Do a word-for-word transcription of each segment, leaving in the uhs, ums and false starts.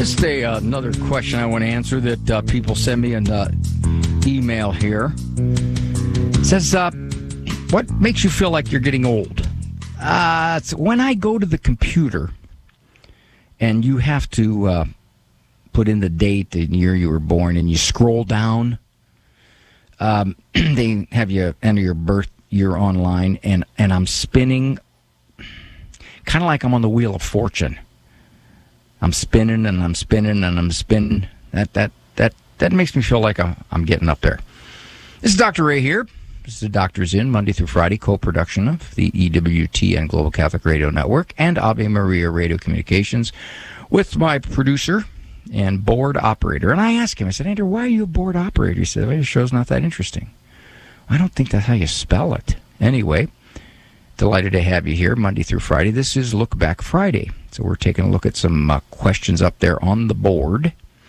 Just a, uh, another question I want to answer that uh, people send me an uh, email here. It says, uh, what makes you feel like you're getting old? Uh, it's when I go to the computer and you have to uh, put in the date, the year you were born, and you scroll down. Um, they have you enter your birth year online, and, and I'm spinning kind of like I'm on the Wheel of Fortune. I'm spinning and I'm spinning and I'm spinning. That that that that makes me feel like I'm, I'm getting up there. This is Doctor Ray here. This is the Doctor's In, Monday through Friday, co-production of the E W T N Global Catholic Radio Network and Ave Maria Radio Communications with my producer and board operator. And I asked him, I said, Andrew, why are you a board operator? He said, well, your show's not that interesting. I don't think that's how you spell it. Anyway, delighted to have you here Monday through Friday. This is Look Back Friday. So we're taking a look at some uh, questions up there on the board.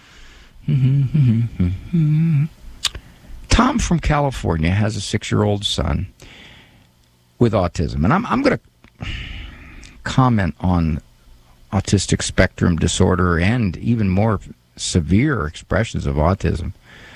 Tom from California has a six-year-old son with autism. And I'm, I'm going to comment on autistic spectrum disorder and even more severe expressions of autism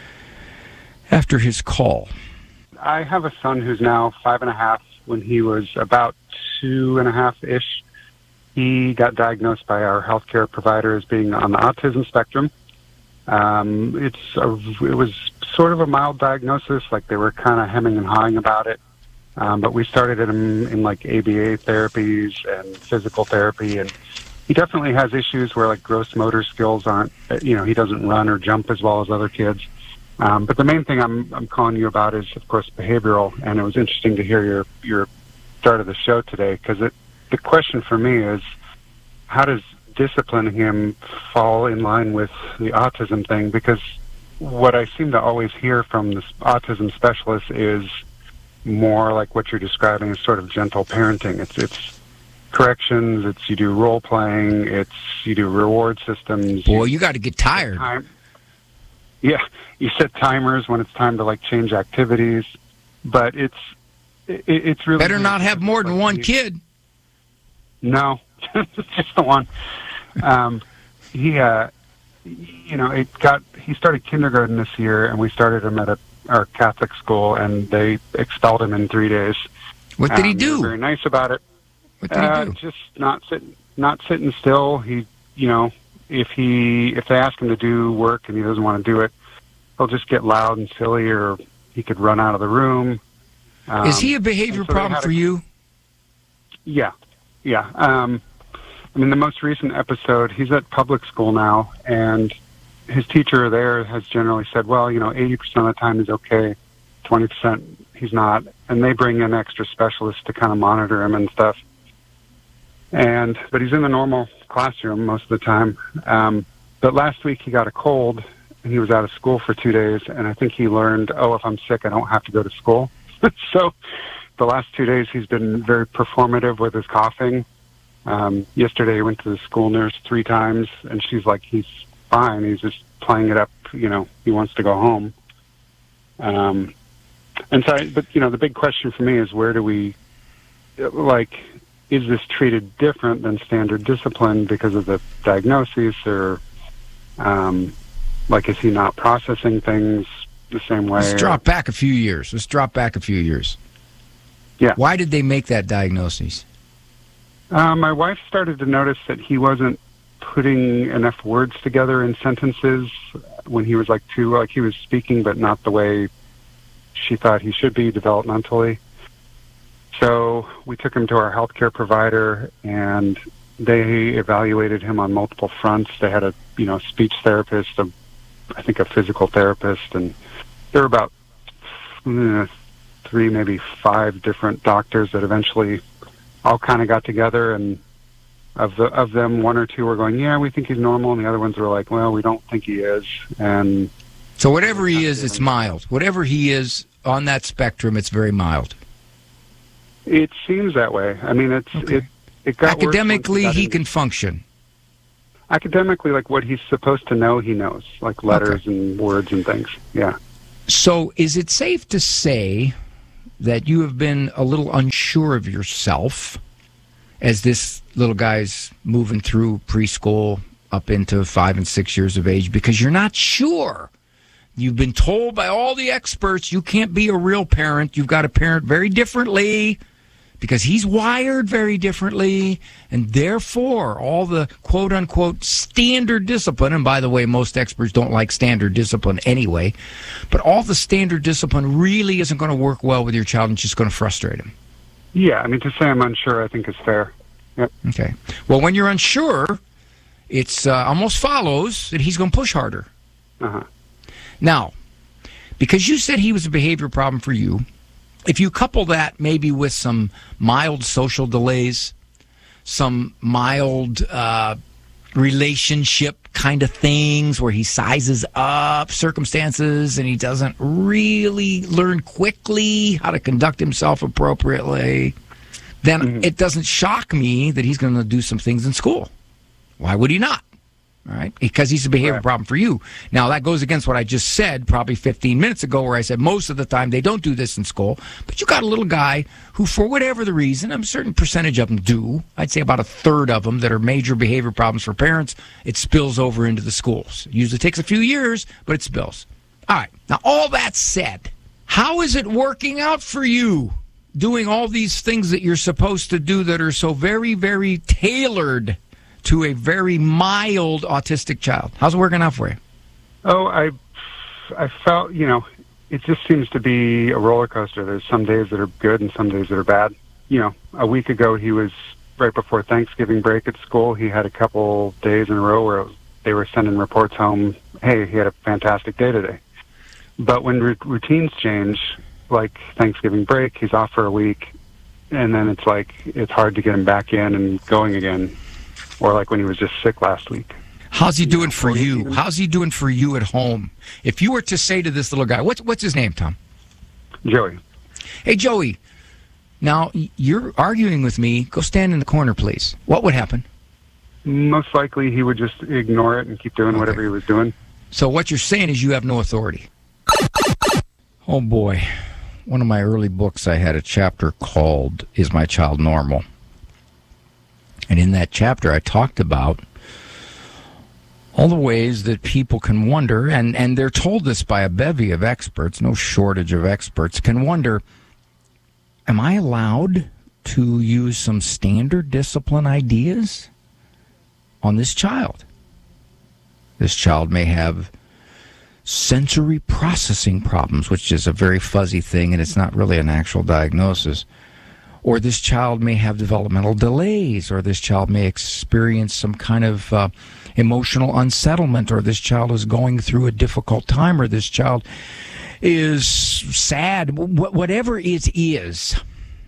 after his call. I have a son who's now five and a half. When he was about two and a half-ish, he got diagnosed by our healthcare provider as being on the autism spectrum. Um, it's a, it was sort of a mild diagnosis, like they were kind of hemming and hawing about it. Um, but we started him in like A B A therapies and physical therapy, and he definitely has issues where like gross motor skills aren't, you know, he doesn't run or jump as well as other kids. Um, but the main thing I'm I'm calling you about is, of course, behavioral, and it was interesting to hear your your start of the show today, because it the question for me is, how does disciplining him fall in line with the autism thing? Because what I seem to always hear from this autism specialist is more like what you're describing as sort of gentle parenting. It's it's corrections, it's you do role playing, it's you do reward systems. Boy, you, you got to get tired. Time, yeah, you set timers when it's time to like change activities, but it's it, it's really better not have more than one kid. No, just the one. Um, he, uh, you know, it got. He started kindergarten this year, and we started him at a our Catholic school, and they expelled him in three days. What did um, he do? They were very nice about it. What did uh, he do? Just not sitting, not sitting still. He, you know, if he if they ask him to do work and he doesn't want to do it, he'll just get loud and silly, or he could run out of the room. Um, Is he a behavior so problem for a, you? Yeah, yeah. Um, I mean, the most recent episode, he's at public school now, and his teacher there has generally said, well, you know, eighty percent of the time he's okay, twenty percent he's not, and they bring in extra specialists to kind of monitor him and stuff. And but he's in the normal classroom most of the time. Um, but last week he got a cold, and he was out of school for two days, and I think he learned, oh, if I'm sick, I don't have to go to school. So the last two days he's been very performative with his coughing. Um, yesterday he went to the school nurse three times, and she's like, he's fine. He's just playing it up. You know, he wants to go home. Um, and so, I, but, you know, the big question for me is, where do we, like, is this treated different than standard discipline because of the diagnosis, or, um, like, is he not processing things the same way? Let's drop back a few years. Let's drop back a few years. Yeah. Why did they make that diagnosis? Uh, my wife started to notice that he wasn't putting enough words together in sentences when he was like two. Like, he was speaking, but not the way she thought he should be developmentally. So we took him to our healthcare provider, and they evaluated him on multiple fronts. They had a, you know, speech therapist, a, I think a physical therapist, and there were about uh, three, maybe five different doctors that eventually all kind of got together, and of the of them, one or two were going, yeah, we think he's normal, and the other ones were like, well, we don't think he is. And so whatever he is, it's mild. Whatever he is on that spectrum, it's very mild. It seems that way. I mean, it's okay. it. It got academically, worse he in, can function. Academically, like what he's supposed to know, he knows, like letters okay. and words and things. Yeah. So, is it safe to say that you have been a little unsure of yourself as this little guy's moving through preschool up into five and six years of age because you're not sure. You've been told by all the experts you can't be a real parent. You've got to parent very differently because he's wired very differently. And therefore, all the quote-unquote standard discipline, and by the way, most experts don't like standard discipline anyway, but all the standard discipline really isn't going to work well with your child and it's just going to frustrate him. Yeah, I mean, to say I'm unsure, I think is fair. Yep. Okay. Well, when you're unsure, it's uh, almost follows that he's going to push harder. Uh-huh. Now, because you said he was a behavior problem for you, if you couple that maybe with some mild social delays, some mild uh, relationship kind of things where he sizes up circumstances and he doesn't really learn quickly how to conduct himself appropriately, then mm-hmm. it doesn't shock me that he's going to do some things in school. Why would he not? All right, because he's a behavior right. problem for you. Now, that goes against what I just said probably fifteen minutes ago where I said most of the time they don't do this in school. But you got a little guy who, for whatever the reason, a certain percentage of them do. I'd say about a third of them that are major behavior problems for parents. It spills over into the schools. It usually takes a few years, but it spills. All right, now all that said, how is it working out for you doing all these things that you're supposed to do that are so very, very tailored to a very mild autistic child? How's it working out for you? Oh, I, I felt, you know, it just seems to be a roller coaster. There's some days that are good and some days that are bad. You know, a week ago he was, right before Thanksgiving break at school, he had a couple days in a row where it was, they were sending reports home, hey, he had a fantastic day today. But when r- routines change, like Thanksgiving break, he's off for a week, and then it's like it's hard to get him back in and going again. Or like when he was just sick last week. How's he doing for you? How's he doing for you at home? If you were to say to this little guy, what's what's his name, Tom? Joey. Hey, Joey. Now, you're arguing with me. Go stand in the corner, please. What would happen? Most likely he would just ignore it and keep doing okay. whatever he was doing. So what you're saying is you have no authority. Oh, boy. One of my early books, I had a chapter called Is My Child Normal? And in that chapter, I talked about all the ways that people can wonder, and, and they're told this by a bevy of experts, no shortage of experts, can wonder, am I allowed to use some standard discipline ideas on this child? This child may have sensory processing problems, which is a very fuzzy thing, and it's not really an actual diagnosis. Or this child may have developmental delays, or this child may experience some kind of uh, emotional unsettlement, or this child is going through a difficult time, or this child is sad. Wh- whatever it is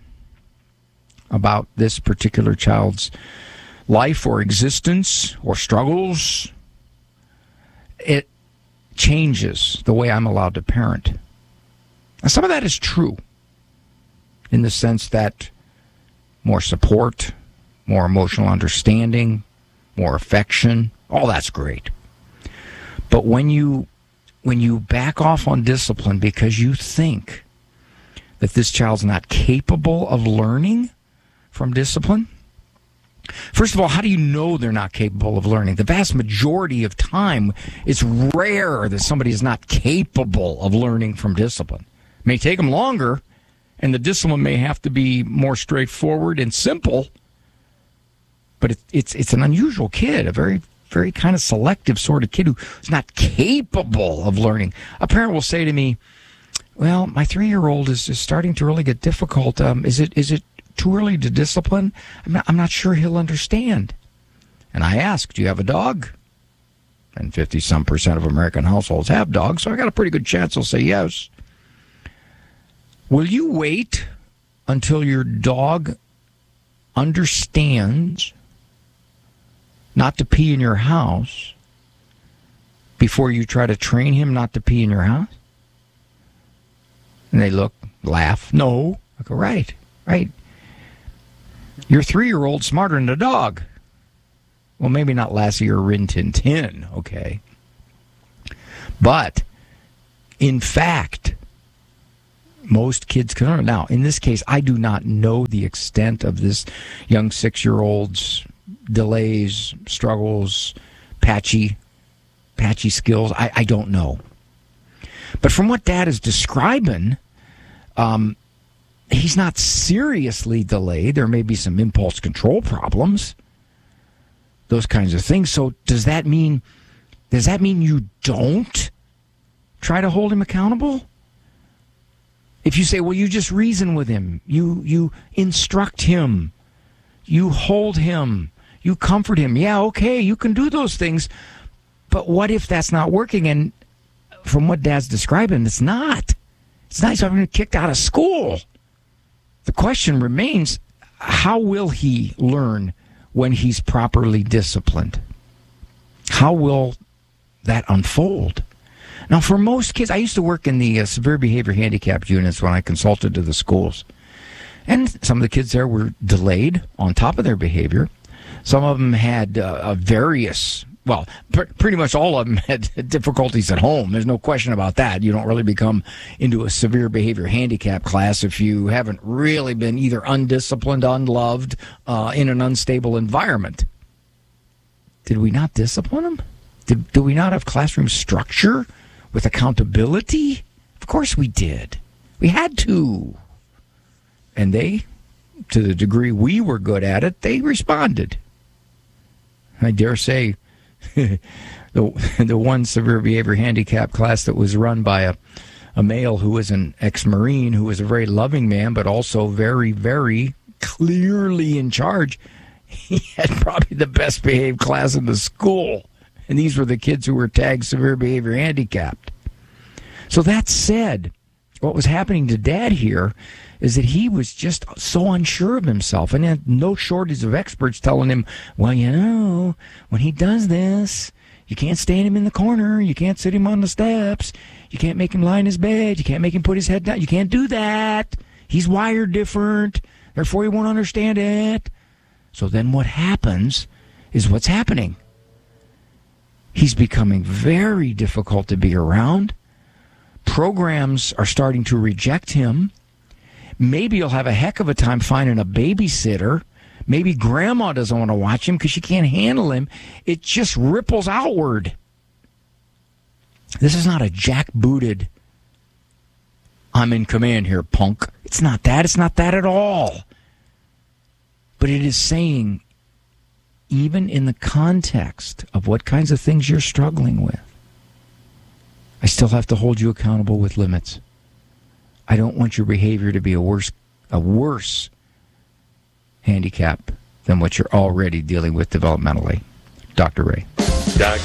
about this particular child's life or existence or struggles, it changes the way I'm allowed to parent. Now, some of that is true, in the sense that more support, more emotional understanding, more affection, all that's great. But when you when you back off on discipline because you think that this child's not capable of learning from discipline, first of all, how do you know they're not capable of learning? The vast majority of time, it's rare that somebody is not capable of learning from discipline. It may take them longer, and the discipline may have to be more straightforward and simple, but it, it's it's an unusual kid, a very, very kind of selective sort of kid who's not capable of learning. A parent will say to me, well, my three-year-old is, is starting to really get difficult. Um, is it is it too early to discipline? I'm not, I'm not sure he'll understand. And I ask, do you have a dog? And fifty-some percent of American households have dogs, so I got a pretty good chance he'll say yes. Will you wait until your dog understands not to pee in your house before you try to train him not to pee in your house? And they look, laugh. No. I go, right, right. Your three-year-old's smarter than a dog. Well, maybe not Lassie or Rin Tin Tin, okay. But, in fact, most kids can learn. Now, in this case, I do not know the extent of this young six-year-old's delays, struggles, patchy, patchy skills. I, I don't know. But from what Dad is describing, um, he's not seriously delayed. There may be some impulse control problems, those kinds of things. So does that mean, does that mean you don't try to hold him accountable? If you say, well, you just reason with him, you you instruct him, you hold him, you comfort him. Yeah, okay, you can do those things. But what if that's not working? And from what Dad's describing, it's not. It's not. He's having kicked out of school. The question remains, how will he learn when he's properly disciplined? How will that unfold? Now, for most kids, I used to work in the uh, severe behavior handicapped units when I consulted to the schools. And some of the kids there were delayed on top of their behavior. Some of them had uh, various, well, pr- pretty much all of them had difficulties at home. There's no question about that. You don't really become into a severe behavior handicap class if you haven't really been either undisciplined, unloved, uh, in an unstable environment. Did we not discipline them? Did, did we not have classroom structure with accountability? Of course we did. We had to. And they, to the degree we were good at it, they responded. I dare say the the one severe behavior handicap class that was run by a, a male who was an ex-Marine, who was a very loving man, but also very, very clearly in charge, he had probably the best behaved class in the school. And these were the kids who were tagged severe behavior handicapped. So that said, what was happening to Dad here is that he was just so unsure of himself, and had no shortage of experts telling him, well, you know, when he does this, you can't stand him in the corner, you can't sit him on the steps, you can't make him lie in his bed, you can't make him put his head down, you can't do that. He's wired different, therefore he won't understand it. So then what happens is what's happening. He's becoming very difficult to be around. Programs are starting to reject him. Maybe you'll have a heck of a time finding a babysitter. Maybe grandma doesn't want to watch him because she can't handle him. It just ripples outward. This is not a jackbooted, I'm in command here, punk. It's not that. It's not that at all. But it is saying, even in the context of what kinds of things you're struggling with, I still have to hold you accountable with limits. I don't want your behavior to be a worse, a worse handicap than what you're already dealing with developmentally. Doctor Ray. Doc.